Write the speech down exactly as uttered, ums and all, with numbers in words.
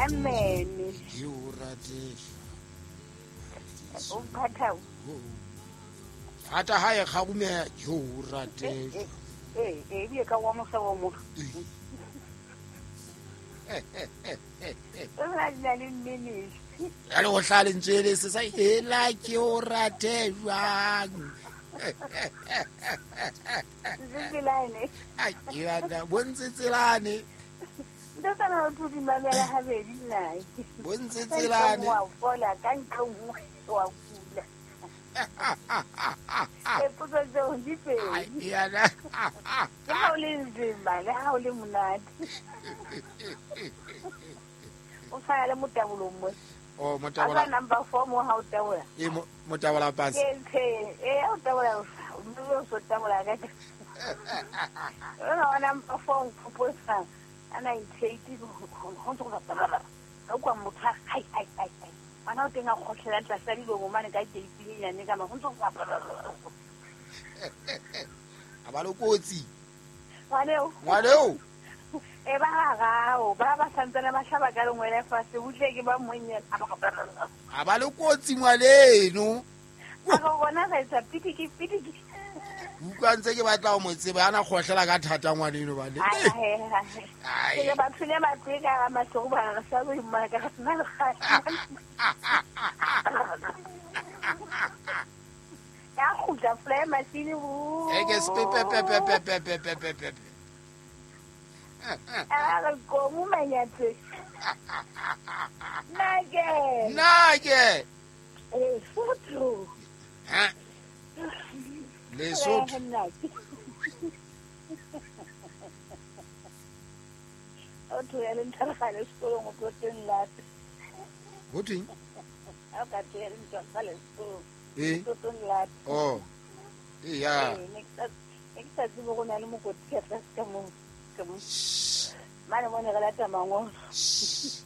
Amen. Ke o rate. O phatha. Fata ha e kharume ke o rate. Eh, eh, bia ka wa mo sa wa mo. Ona la le nene. Ya le go hlale ntswele se sa hela ke o rate jwang. Zilane. Ai ya na bontsitselane. Ndo kana o tudi mamela ha be di nai. Bontsitselane. Wa fola kan ka mo wa kula. E puto zo ndi pe. Ai ya na. Ke ha o le nzima, le ha o le monate. O sa le mutabulo mo. O Aba motabala number four mo ha o tawula. e motabala pass. Ke ke e o tawula o ndo so tawula ka. Ona ona number four o posa. Ana itsheiti go go go tawula. Ka kwa motha ai ai ai ai. Ana o tenga go tlhela tla sa dilo mo mane ka itsheiti ya ne ka ma go ntse go. Abalo kotsi. Waneo. Ngwaleo. E ba gao ba ba santsana ba tlhaba ka lengwe le fa se utlwe ke ba monnye a ba go. Abalo kotsi ngwaleno. A go bona ga tsa pitiki pitiki. Utlwa ntse ke batla o mo tsebe ana khohlela ka thata ngwaneno ba le. Ai ai. Ke ba tsile ba tsika ga matlo ba ga sa go imma ka nna le ga. Ya go ja fly machine bu. E ke spepe pepe pepe pepe pepe. Ah, go mu manyatse. Nage. Nage. Eh, foto. Ha. Lesotho. Otho ya le ntshara le sekolo mo proteng late. Hothing? A ka tsere ntshara le sekolo. Eh. Proteng late. Oh. Eh ya. Next next tsi bo go na le mo go tsheka ka mo. Ka mo. Mane mo ne ga lata mango.